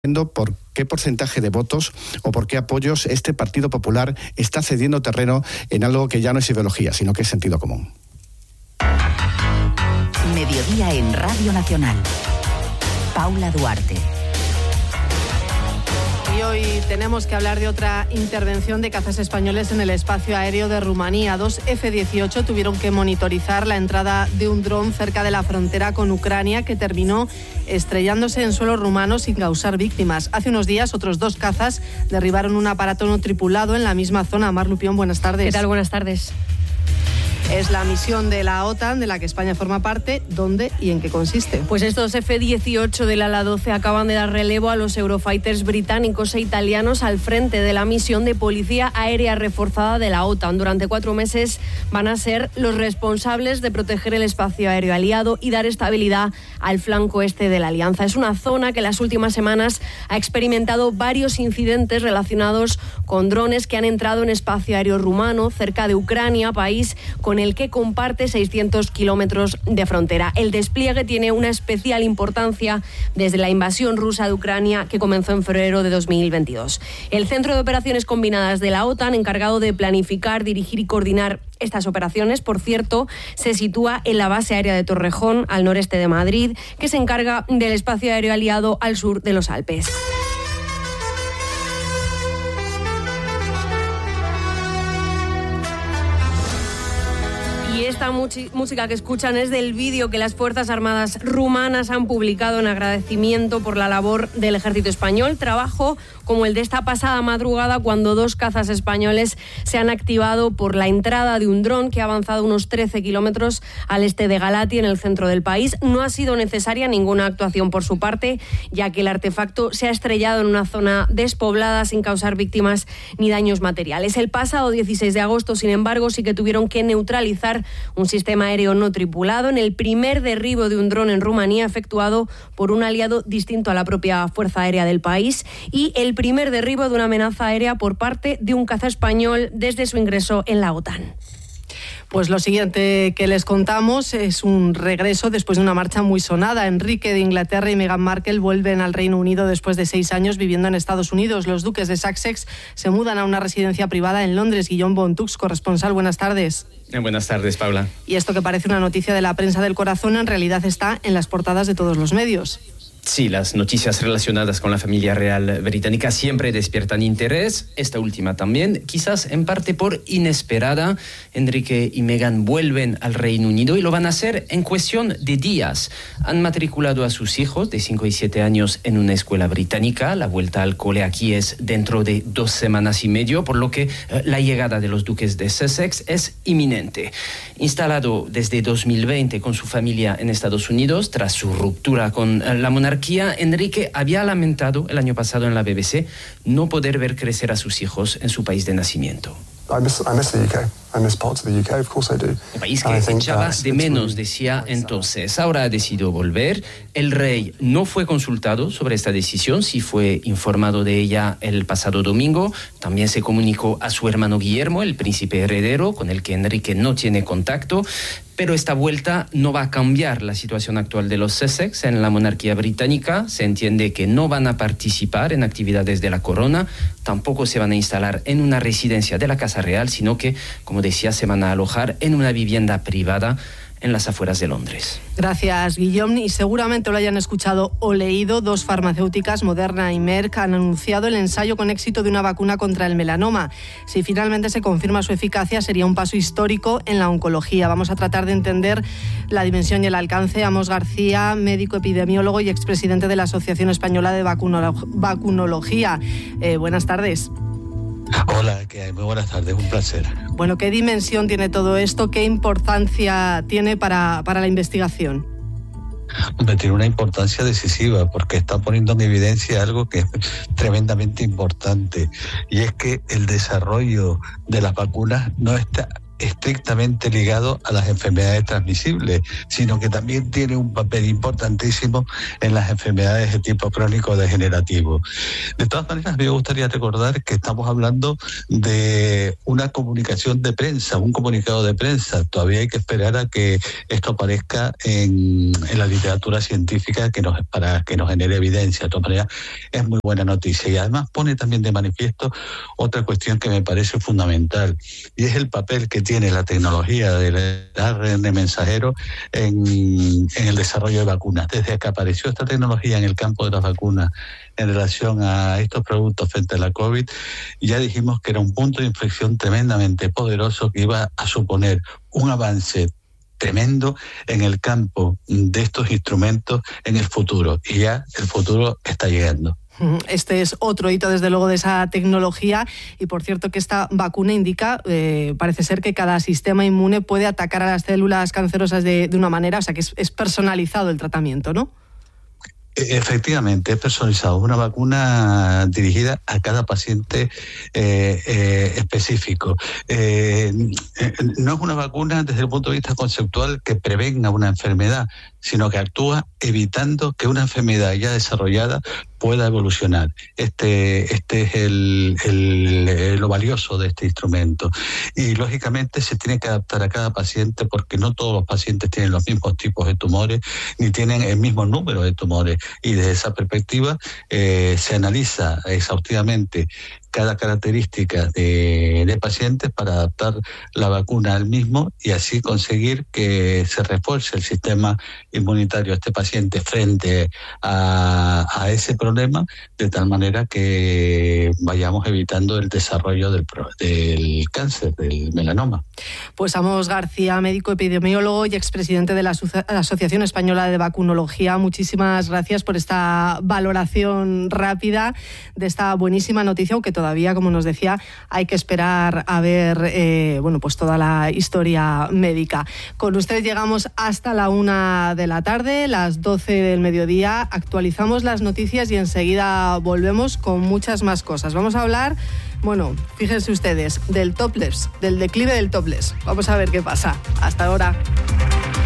por qué porcentaje de votos o por qué apoyos este Partido Popular está cediendo terreno en algo que ya no es ideología, sino que es sentido común. Mediodía en Radio Nacional. Paula Duarte. Y hoy tenemos que hablar de otra intervención de cazas españoles en el espacio aéreo de Rumanía. 2 F-18 tuvieron que monitorizar la entrada de un dron cerca de la frontera con Ucrania que terminó estrellándose en suelo rumano sin causar víctimas. Hace unos días otros 2 cazas derribaron un aparato no tripulado en la misma zona. Mar Lupión, buenas tardes. ¿Qué tal? Buenas tardes. Es la misión de la OTAN, de la que España forma parte. ¿Dónde y en qué consiste? Pues estos F-18 del ala 12 acaban de dar relevo a los Eurofighters británicos e italianos al frente de la misión de policía aérea reforzada de la OTAN. Durante 4 meses van a ser los responsables de proteger el espacio aéreo aliado y dar estabilidad al flanco este de la alianza. Es una zona que en las últimas semanas ha experimentado varios incidentes relacionados con drones que han entrado en espacio aéreo rumano cerca de Ucrania, país con el que comparte 600 kilómetros de frontera. El despliegue tiene una especial importancia desde la invasión rusa de Ucrania que comenzó en febrero de 2022. El Centro de Operaciones Combinadas de la OTAN, encargado de planificar, dirigir y coordinar estas operaciones, por cierto, se sitúa en la base aérea de Torrejón, al noreste de Madrid, que se encarga del espacio aéreo aliado al sur de los Alpes. Y esta música que escuchan es del vídeo que las Fuerzas Armadas rumanas han publicado en agradecimiento por la labor del ejército español. Trabajo como el de esta pasada madrugada, cuando 2 cazas españoles se han activado por la entrada de un dron que ha avanzado unos 13 kilómetros al este de Galați, en el centro del país. No ha sido necesaria ninguna actuación por su parte, ya que el artefacto se ha estrellado en una zona despoblada sin causar víctimas ni daños materiales. El pasado 16 de agosto, sin embargo, sí que tuvieron que neutralizar un sistema aéreo no tripulado en el primer derribo de un dron en Rumanía efectuado por un aliado distinto a la propia Fuerza Aérea del país, y el primer derribo de una amenaza aérea por parte de un caza español desde su ingreso en la OTAN. Pues lo siguiente que les contamos es un regreso después de una marcha muy sonada. Enrique de Inglaterra y Meghan Markle vuelven al Reino Unido después de 6 años viviendo en Estados Unidos. Los duques de Sussex se mudan a una residencia privada en Londres. Guillaume Bontux, corresponsal, buenas tardes. Buenas tardes, Paula. Y esto que parece una noticia de la prensa del corazón, en realidad está en las portadas de todos los medios. Sí, las noticias relacionadas con la familia real británica siempre despiertan interés. Esta última también, quizás en parte por inesperada. Enrique y Meghan vuelven al Reino Unido y lo van a hacer en cuestión de días. Han matriculado a sus hijos de 5 y 7 años en una escuela británica. La vuelta al cole aquí es dentro de 2 semanas y medio, por lo que la llegada de los duques de Sussex es inminente. Instalado desde 2020 con su familia en Estados Unidos, tras su ruptura con la monarquía, Enrique había lamentado el año pasado en la BBC no poder ver crecer a sus hijos en su país de nacimiento. I miss the UK. I miss parts of the UK, of course I do. Un país que echaba de menos, decía entonces. Ahora ha decidido volver. El rey no fue consultado sobre esta decisión, sí fue informado de ella el pasado domingo. También se comunicó a su hermano Guillermo, el príncipe heredero, con el que Enrique no tiene contacto. Pero esta vuelta no va a cambiar la situación actual de los Sussex en la monarquía británica. Se entiende que no van a participar en actividades de la corona, tampoco se van a instalar en una residencia de la Casa Real, sino que, como decía, se van a alojar en una vivienda privada en las afueras de Londres. Gracias, Guillaume. Y seguramente lo hayan escuchado o leído, 2 farmacéuticas, Moderna y Merck, han anunciado el ensayo con éxito de una vacuna contra el melanoma. Si finalmente se confirma su eficacia, sería un paso histórico en la oncología. Vamos a tratar de entender la dimensión y el alcance. Amos García, médico epidemiólogo y expresidente de la Asociación Española de Vacunología. Buenas tardes. Hola, ¿qué hay? Muy buenas tardes, un placer. Bueno, ¿qué dimensión tiene todo esto? ¿Qué importancia tiene para la investigación? Tiene una importancia decisiva porque está poniendo en evidencia algo que es tremendamente importante, y es que el desarrollo de las vacunas no está estrictamente ligado a las enfermedades transmisibles, sino que también tiene un papel importantísimo en las enfermedades de tipo crónico degenerativo. De todas maneras, me gustaría recordar que estamos hablando de una comunicación de prensa, un comunicado de prensa. Todavía hay que esperar a que esto aparezca en la literatura científica para que nos genere evidencia. De todas maneras, es muy buena noticia y además pone también de manifiesto otra cuestión que me parece fundamental, y es el papel que tiene la tecnología del ARN mensajero en el desarrollo de vacunas. Desde que apareció esta tecnología en el campo de las vacunas en relación a estos productos frente a la COVID, ya dijimos que era un punto de inflexión tremendamente poderoso que iba a suponer un avance tremendo en el campo de estos instrumentos en el futuro, y ya el futuro está llegando. Este es otro hito, desde luego, de esa tecnología. Y por cierto, que esta vacuna indica, parece ser que cada sistema inmune puede atacar a las células cancerosas de una manera, o sea, que es personalizado el tratamiento, ¿no? Efectivamente, es personalizado, una vacuna dirigida a cada paciente específico. No es una vacuna desde el punto de vista conceptual que prevenga una enfermedad, sino que actúa evitando que una enfermedad ya desarrollada pueda evolucionar. Este es lo valioso de este instrumento. Y lógicamente se tiene que adaptar a cada paciente, porque no todos los pacientes tienen los mismos tipos de tumores, ni tienen el mismo número de tumores. Y desde esa perspectiva se analiza exhaustivamente cada característica de pacientes para adaptar la vacuna al mismo y así conseguir que se refuerce el sistema inmunitario de este paciente frente a ese problema, de tal manera que vayamos evitando el desarrollo del cáncer, del melanoma. Pues Amos García, médico epidemiólogo y expresidente de la Asociación Española de Vacunología, muchísimas gracias por esta valoración rápida de esta buenísima noticia, aunque todavía, como nos decía, hay que esperar a ver pues toda la historia médica. Con ustedes llegamos hasta la 1 de la tarde, las 12 del mediodía. Actualizamos las noticias y enseguida volvemos con muchas más cosas. Vamos a hablar, fíjense ustedes, del topless, del declive del topless. Vamos a ver qué pasa. Hasta ahora.